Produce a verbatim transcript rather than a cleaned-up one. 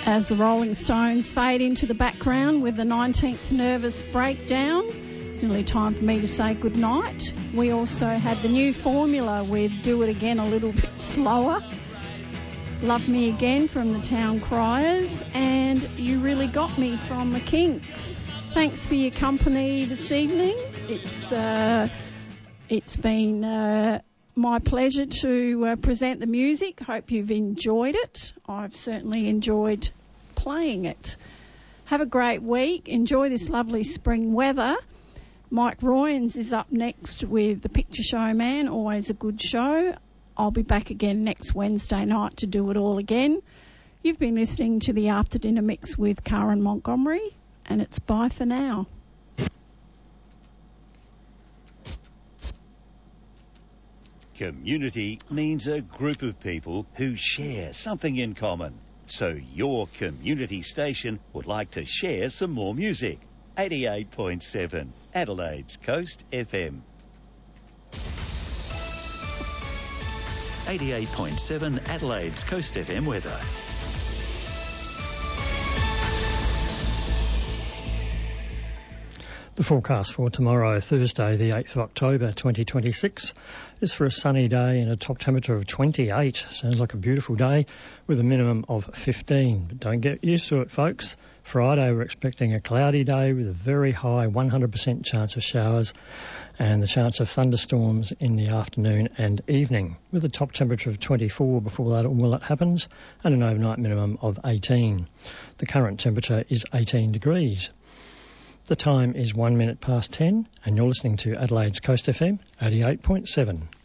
as the Rolling Stones fade into the background with the nineteenth Nervous Breakdown. It's nearly time for me to say goodnight. We also had the new formula with Do It Again a little bit slower. Love Me Again from the Town Criers, and You Really Got Me from the Kinks. Thanks for your company this evening. It's uh, it's been uh, my pleasure to uh, present the music. Hope you've enjoyed it. I've certainly enjoyed playing it. Have a great week. Enjoy this lovely spring weather. Mike Royans is up next with The Picture Show Man. Always a good show. I'll be back again next Wednesday night to do it all again. You've been listening to the After Dinner Mix with Karen Montgomery, and it's bye for now. Community means a group of people who share something in common. So your community station would like to share some more music. eighty-eight point seven Adelaide's Coast F M. eighty-eight point seven Adelaide's Coast F M weather. The forecast for tomorrow, Thursday, the eighth of October, twenty twenty-six, is for a sunny day and a top temperature of twenty-eight. Sounds like a beautiful day with a minimum of fifteen. But don't get used to it, folks. Friday, we're expecting a cloudy day with a very high one hundred percent chance of showers and the chance of thunderstorms in the afternoon and evening, with a top temperature of twenty-four before that all that happens and an overnight minimum of eighteen. The current temperature is eighteen degrees. The time is one minute past ten, and you're listening to Adelaide's Coast F M, eighty-eight point seven.